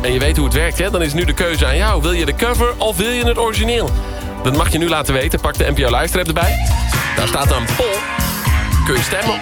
en je weet hoe het werkt, hè? Dan is nu de keuze aan jou. Wil je de cover of wil je het origineel? Dat mag je nu laten weten. Pak de NPO Luisterapp erbij. Daar staat een poll. Kun je stemmen